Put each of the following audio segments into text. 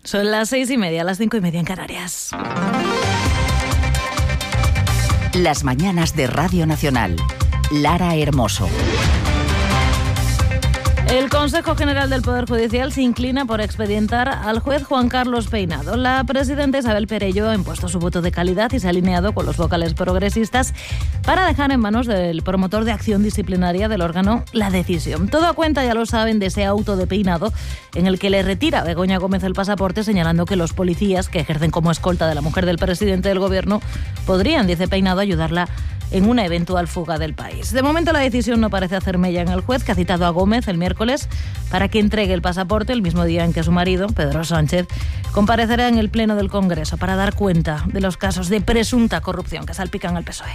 Son las 6:30, las 5:30 en Canarias. Las mañanas de Radio Nacional. Lara Hermoso. El Consejo General del Poder Judicial se inclina por expedientar al juez Juan Carlos Peinado. La presidenta Isabel Perello ha impuesto su voto de calidad y se ha alineado con los vocales progresistas para dejar en manos del promotor de acción disciplinaria del órgano la decisión. Todo a cuenta, ya lo saben, de ese auto de Peinado en el que le retira a Begoña Gómez el pasaporte, señalando que los policías que ejercen como escolta de la mujer del presidente del gobierno podrían, dice Peinado, ayudarla en una eventual fuga del país. De momento la decisión no parece hacer mella en el juez, que ha citado a Gómez el miércoles para que entregue el pasaporte el mismo día en que su marido, Pedro Sánchez, comparecerá en el Pleno del Congreso para dar cuenta de los casos de presunta corrupción que salpican al PSOE.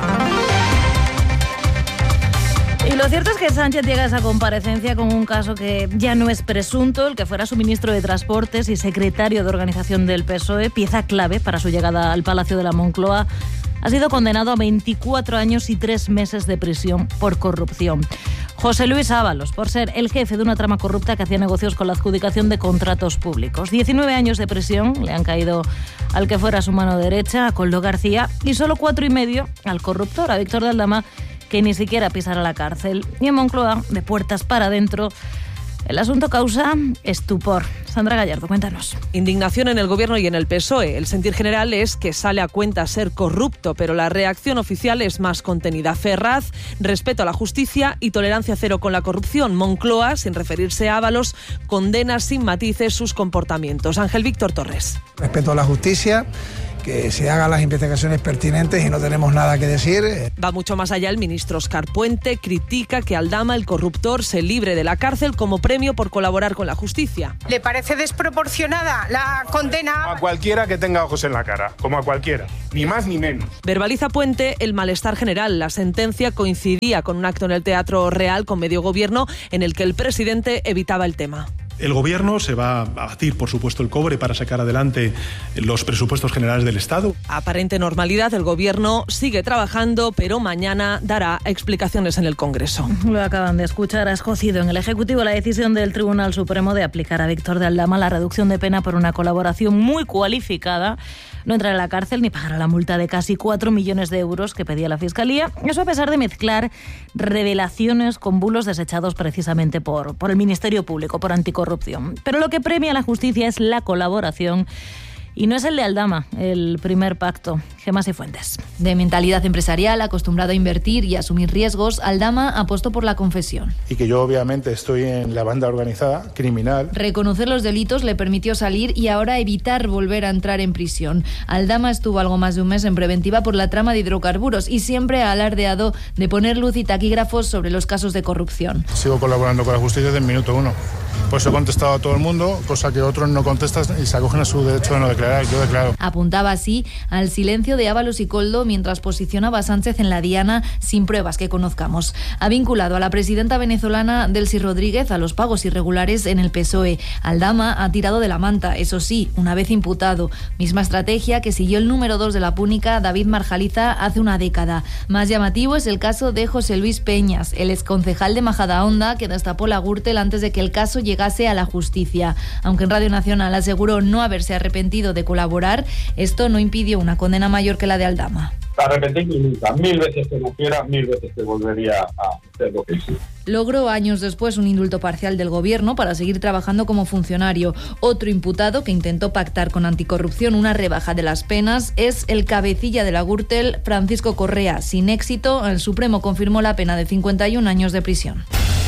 Y lo cierto es que Sánchez llega a esa comparecencia con un caso que ya no es presunto. El que fuera su ministro de Transportes y secretario de organización del PSOE, pieza clave para su llegada al Palacio de la Moncloa, ha sido condenado a 24 años y 3 meses de prisión por corrupción. José Luis Ábalos, por ser el jefe de una trama corrupta que hacía negocios con la adjudicación de contratos públicos. 19 años de prisión le han caído al que fuera su mano derecha, a Koldo García, y solo 4,5 al corruptor, a Víctor de Aldama, que ni siquiera pisará la cárcel. Y en Moncloa, de puertas para adentro, el asunto causa estupor. Sandra Gallardo, cuéntanos. Indignación en el Gobierno y en el PSOE. El sentir general es que sale a cuenta ser corrupto, pero la reacción oficial es más contenida. Ferraz, respeto a la justicia y tolerancia cero con la corrupción. Moncloa, sin referirse a Ábalos, condena sin matices sus comportamientos. Ángel Víctor Torres. Respeto a la justicia, que se hagan las investigaciones pertinentes y no tenemos nada que decir. Va mucho más allá el ministro Óscar Puente, critica que Aldama, el corruptor, se libre de la cárcel como premio por colaborar con la justicia. ¿Le parece desproporcionada la condena? A cualquiera que tenga ojos en la cara, como a cualquiera, ni más ni menos. Verbaliza Puente el malestar general. La sentencia coincidía con un acto en el Teatro Real con medio gobierno en el que el presidente evitaba el tema. El Gobierno se va a batir, por supuesto, el cobre para sacar adelante los presupuestos generales del Estado. Aparente normalidad, el Gobierno sigue trabajando, pero mañana dará explicaciones en el Congreso. Lo acaban de escuchar. Ha escocido en el Ejecutivo la decisión del Tribunal Supremo de aplicar a Víctor de Aldama la reducción de pena por una colaboración muy cualificada. No entrará en la cárcel ni pagará la multa de casi 4 millones de euros que pedía la Fiscalía. Eso a pesar de mezclar revelaciones con bulos desechados precisamente por el Ministerio Público, por anticorrupción. Pero lo que premia a la justicia es la colaboración. Y no es el de Aldama, el primer pacto. Gemma Cifuentes. De mentalidad empresarial, acostumbrado a invertir y asumir riesgos, Aldama apostó por la confesión. Y que yo obviamente estoy en la banda organizada, criminal. Reconocer los delitos le permitió salir y ahora evitar volver a entrar en prisión. Aldama estuvo algo más de un mes en preventiva por la trama de hidrocarburos y siempre ha alardeado de poner luz y taquígrafos sobre los casos de corrupción. Sigo colaborando con la justicia desde el minuto 1. Pues he contestado a todo el mundo, cosa que otros no contestan y se acogen a su derecho de no declarar. Yo declaro. Apuntaba así al silencio de Ábalos y Koldo mientras posicionaba a Sánchez en la diana sin pruebas que conozcamos. Ha vinculado a la presidenta venezolana Delcy Rodríguez a los pagos irregulares en el PSOE. Aldama ha tirado de la manta, eso sí, una vez imputado. Misma estrategia que siguió el número 2 de la púnica, David Marjaliza, hace una década. Más llamativo es el caso de José Luis Peñas, el exconcejal de Majadahonda que destapó la Gürtel antes de que el caso llegase a la justicia. Aunque en Radio Nacional aseguró no haberse arrepentido de colaborar, esto no impidió una condena mayor que la de Aldama. Arrepentirme nunca, 1000 veces que no quiera, 1000 veces que volvería a hacer lo que hice. Logró años después un indulto parcial del gobierno para seguir trabajando como funcionario. Otro imputado que intentó pactar con anticorrupción una rebaja de las penas es el cabecilla de la Gürtel, Francisco Correa. Sin éxito, el Supremo confirmó la pena de 51 años de prisión.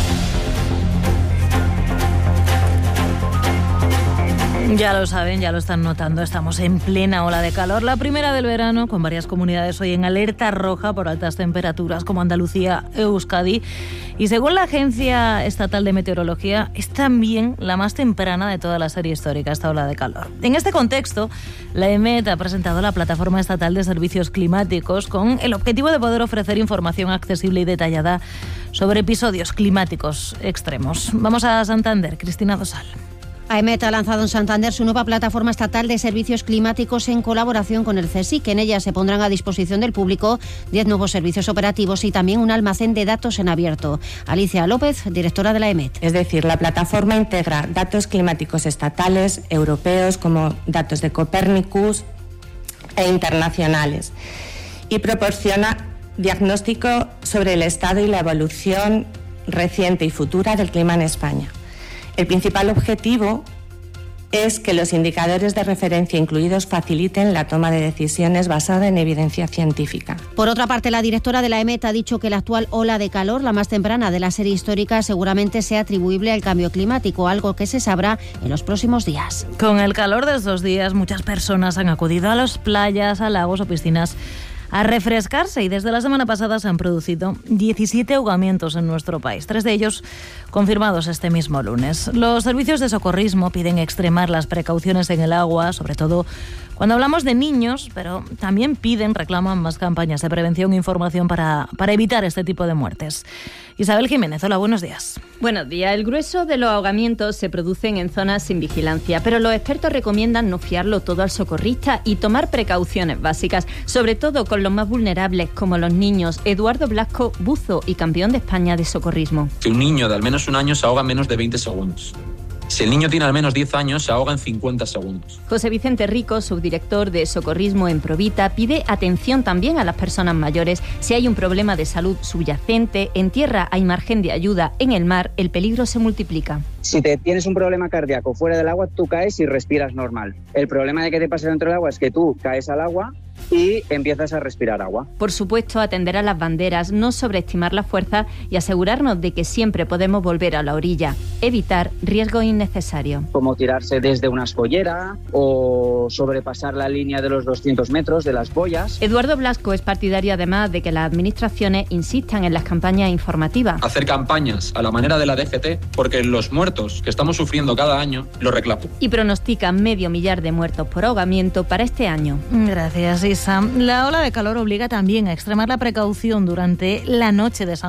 Ya lo saben, ya lo están notando, estamos en plena ola de calor, la primera del verano, con varias comunidades hoy en alerta roja por altas temperaturas, como Andalucía, Euskadi, y según la Agencia Estatal de Meteorología, es también la más temprana de toda la serie histórica, esta ola de calor. En este contexto, la EMET ha presentado la Plataforma Estatal de Servicios Climáticos con el objetivo de poder ofrecer información accesible y detallada sobre episodios climáticos extremos. Vamos a Santander, Cristina Dosal. AEMET ha lanzado en Santander su nueva plataforma estatal de servicios climáticos en colaboración con el CSIC. En ella se pondrán a disposición del público 10 nuevos servicios operativos y también un almacén de datos en abierto. Alicia López, directora de la AEMET. Es decir, la plataforma integra datos climáticos estatales, europeos, como datos de Copernicus e internacionales, y proporciona diagnóstico sobre el estado y la evolución reciente y futura del clima en España. El principal objetivo es que los indicadores de referencia incluidos faciliten la toma de decisiones basada en evidencia científica. Por otra parte, la directora de la AEMET ha dicho que la actual ola de calor, la más temprana de la serie histórica, seguramente sea atribuible al cambio climático, algo que se sabrá en los próximos días. Con el calor de estos días, muchas personas han acudido a las playas, a lagos o piscinas a refrescarse, y desde la semana pasada se han producido 17 ahogamientos en nuestro país, 3 de ellos confirmados este mismo lunes. Los servicios de socorrismo piden extremar las precauciones en el agua, sobre todo cuando hablamos de niños, pero también reclaman más campañas de prevención e información para evitar este tipo de muertes. Isabel Jiménez, hola, buenos días. Buenos días. El grueso de los ahogamientos se producen en zonas sin vigilancia, pero los expertos recomiendan no fiarlo todo al socorrista y tomar precauciones básicas, sobre todo con los más vulnerables, como los niños. Eduardo Blasco, buzo y campeón de España de socorrismo. Que un niño de al menos un año se ahoga en menos de 20 segundos. Si el niño tiene al menos 10 años, se ahoga en 50 segundos. José Vicente Rico, subdirector de socorrismo en Provita, pide atención también a las personas mayores. Si hay un problema de salud subyacente, en tierra hay margen de ayuda, en el mar el peligro se multiplica. Si tienes un problema cardíaco fuera del agua, tú caes y respiras normal. El problema de que te pase dentro del agua es que tú caes al agua y empiezas a respirar agua. Por supuesto, atender a las banderas, no sobreestimar la fuerza y asegurarnos de que siempre podemos volver a la orilla. Evitar riesgo innecesario. Como tirarse desde una escollera o sobrepasar la línea de los 200 metros de las boyas. Eduardo Blasco es partidario además de que las administraciones insistan en las campañas informativas. Hacer campañas a la manera de la DGT, porque los muertos que estamos sufriendo cada año lo reclaman. Y pronostica 500.000 de muertos por ahogamiento para este año. Gracias, Isa. La ola de calor obliga también a extremar la precaución durante la noche de San